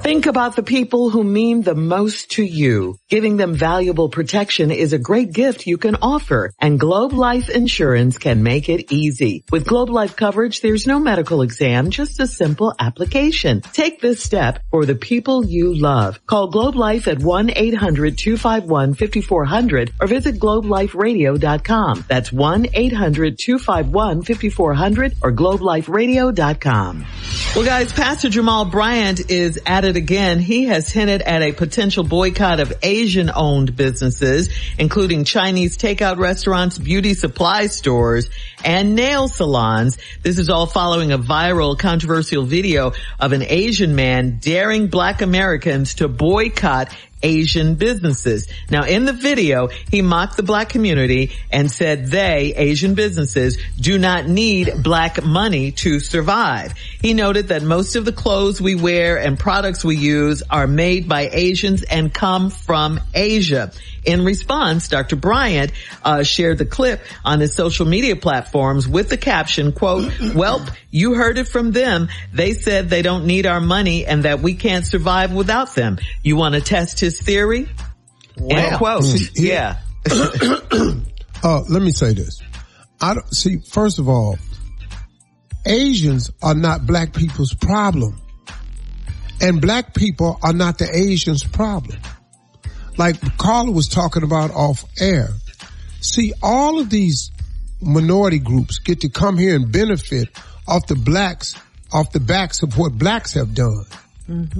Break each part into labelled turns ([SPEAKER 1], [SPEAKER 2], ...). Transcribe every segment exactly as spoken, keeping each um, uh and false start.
[SPEAKER 1] Think about the people who mean the most to you. Giving them valuable protection is a great gift you can offer, and Globe Life Insurance can make it easy. With Globe Life coverage, there's no medical exam, just a simple application. Take this step for the people you love. Call Globe Life at one eight hundred two five one five four zero zero or visit globe life radio dot com. That's one eight hundred two five one five four zero zero or globe life radio dot com. Well, guys, Pastor Jamal Bryant is at it again. He has hinted at a potential boycott of Asian-owned businesses, including Chinese takeout restaurants, beauty supply stores, and nail salons. This is all following a viral, controversial video of an Asian man daring Black Americans to boycott Asian businesses. Now, in the video, he mocked the Black community and said they, Asian businesses, do not need Black money to survive. He noted that most of the clothes we wear and products we use are made by Asians and come from Asia. In response, Doctor Bryant uh, shared the clip on his social media platforms with the caption, quote, "Welp, you heard it from them. They said they don't need our money and that we can't survive without them. You want to test his theory?" Wow. End quote. See, yeah.
[SPEAKER 2] uh, let me say this. I don't, see, first of all, Asians are not Black people's problem. And Black people are not the Asians' problem. Like Carla was talking about off air. See, all of these minority groups get to come here and benefit off the blacks, off the backs of what blacks have done. Mm-hmm.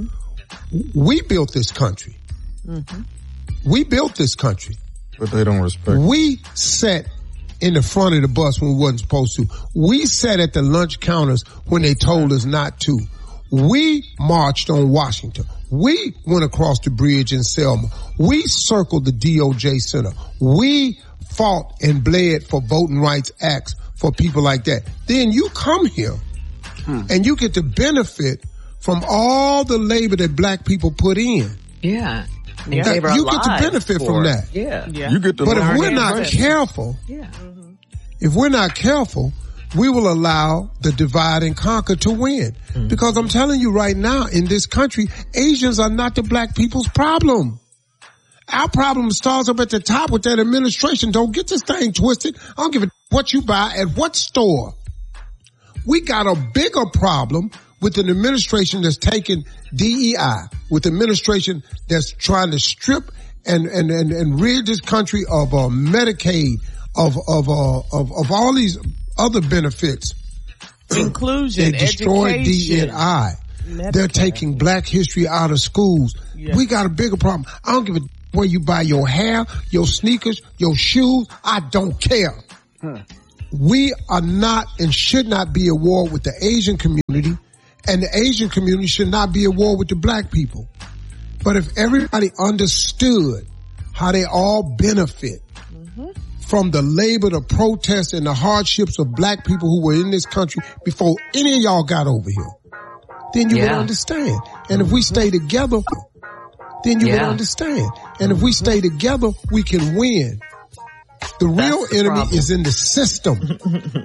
[SPEAKER 2] We built this country. Mm-hmm. We built this country.
[SPEAKER 3] But they don't respect.
[SPEAKER 2] We sat in the front of the bus when we wasn't supposed to. We sat at the lunch counters when they told us not to. We marched on Washington. We went across the bridge in Selma. We circled the D O J Center. We fought and bled for voting rights acts for people like that. Then you come here hmm. and you get to benefit from all the labor that Black people put in.
[SPEAKER 1] Yeah.
[SPEAKER 2] yeah. You get to benefit from that.
[SPEAKER 1] Yeah.
[SPEAKER 3] yeah. You get to
[SPEAKER 2] but if we're not careful,
[SPEAKER 1] yeah. mm-hmm.
[SPEAKER 2] if we're not careful, we will allow the divide and conquer to win. Mm-hmm. Because I'm telling you right now, in this country, Asians are not the Black people's problem. Our problem starts up at the top with that administration. Don't get this thing twisted. I don't give a what you buy at what store. We got a bigger problem with an administration that's taking D E I, with an administration that's trying to strip and, and, and, and rid this country of uh, Medicaid, of, of, uh, of, of all these other benefits.
[SPEAKER 4] Inclusion,
[SPEAKER 2] they destroyed
[SPEAKER 4] education,
[SPEAKER 2] D E I. Medicare. They're taking Black history out of schools. Yeah. We got a bigger problem. I don't give a where you buy your hair, your sneakers, your shoes. I don't care. Huh. We are not and should not be at war with the Asian community, and the Asian community should not be at war with the Black people. But if everybody understood how they all benefit mm-hmm. from the labor, the protests, and the hardships of Black people who were in this country before any of y'all got over here, then you yeah. would understand. And if we stay together, then you yeah. would understand. And if we stay together, we can win. The real
[SPEAKER 1] That's the
[SPEAKER 2] enemy
[SPEAKER 1] problem.
[SPEAKER 2] is in the system.